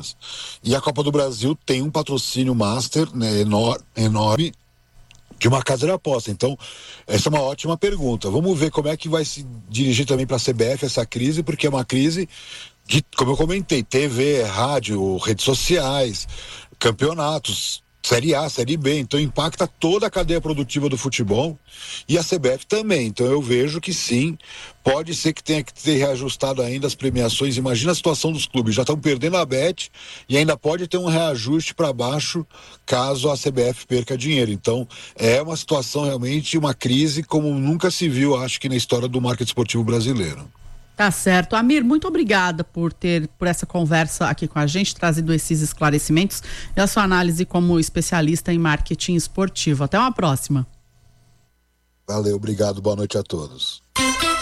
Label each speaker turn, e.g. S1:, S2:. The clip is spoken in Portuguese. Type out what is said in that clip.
S1: apenas. E a Copa do Brasil tem um patrocínio master, né, enorme, de uma casa de aposta. Então, essa é uma ótima pergunta. Vamos ver como é que vai se dirigir também para a CBF essa crise, porque é uma crise de, como eu comentei, TV, rádio, redes sociais, campeonatos, Série A, Série B, então impacta toda a cadeia produtiva do futebol e a CBF também. Então eu vejo que sim, pode ser que tenha que ter reajustado ainda as premiações. Imagina a situação dos clubes, já estão perdendo a bet e ainda pode ter um reajuste para baixo caso a CBF perca dinheiro. Então é uma situação realmente, uma crise como nunca se viu, acho que na história do marketing esportivo brasileiro.
S2: Tá certo. Amir, muito obrigada por essa conversa aqui com a gente, trazido esses esclarecimentos e a sua análise como especialista em marketing esportivo. Até uma próxima.
S1: Valeu, obrigado, boa noite a todos.